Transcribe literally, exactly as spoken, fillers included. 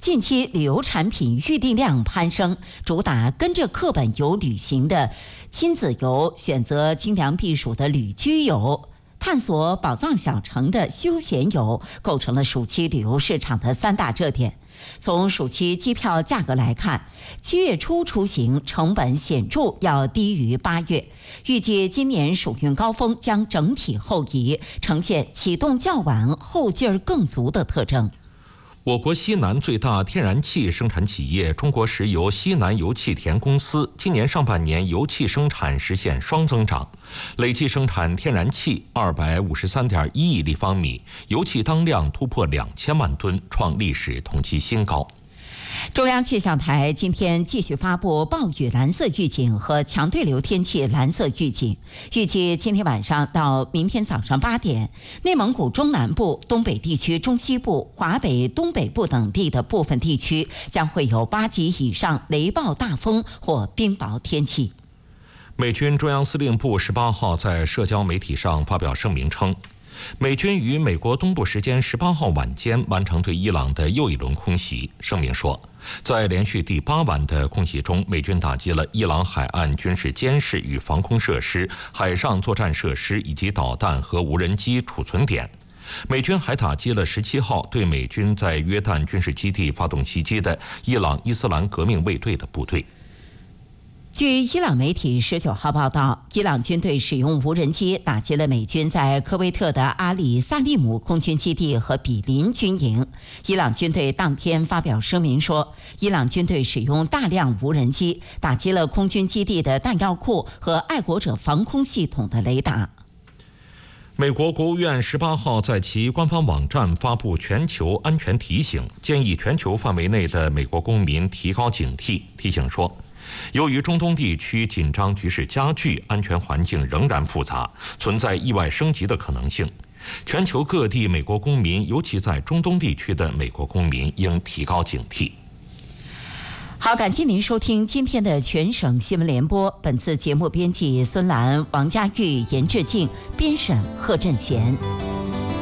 近期旅游产品预订量攀升，主打跟着课本游旅行的亲子游，选择清凉避暑的旅居游，探索宝藏小城的休闲游，构成了暑期旅游市场的三大热点。从暑期机票价格来看，七月初出行成本显著要低于八月，预计今年暑运高峰将整体后移，呈现启动较晚、后劲儿更足的特征。 我国西南最大天然气生产企业中国石油西南油气田公司今年上半年油气生产实现双增长，累计生产天然气二百五十三点一亿立方米，油气当量突破两千万吨，创历史同期新高。 中央气象台今天继续发布暴雨蓝色预警和强对流天气蓝色预警，预计今天晚上到明天早上八点，内蒙古中南部、东北地区中西部、华北东北部等地的部分地区将会有八级以上雷暴大风或冰雹天气。 美军中央司令部十八号在社交媒体上发表声明称，美军于美国东部时间十八号晚间完成对伊朗的又一轮空袭。声明说，在连续第八晚的空袭中，美军打击了伊朗海岸军事监视与防空设施、海上作战设施以及导弹和无人机储存点。美军还打击了十七号对美军在约旦军事基地发动袭击的伊朗伊斯兰革命卫队的部队。 据伊朗媒体十九号报道，伊朗军队使用无人机打击了美军在科威特的阿里萨利姆空军基地和比林军营。伊朗军队当天发表声明说，伊朗军队使用大量无人机打击了空军基地的弹药库和爱国者防空系统的雷达。 美国国务院十八号在其官方网站发布全球安全提醒，建议全球范围内的美国公民提高警惕。提醒说，由于中东地区紧张局势加剧，安全环境仍然复杂，存在意外升级的可能性。全球各地美国公民，尤其在中东地区的美国公民，应提高警惕。 好，感谢您收听今天的全省新闻联播。本次节目编辑孙兰、王佳玉、严志静，编审贺振贤。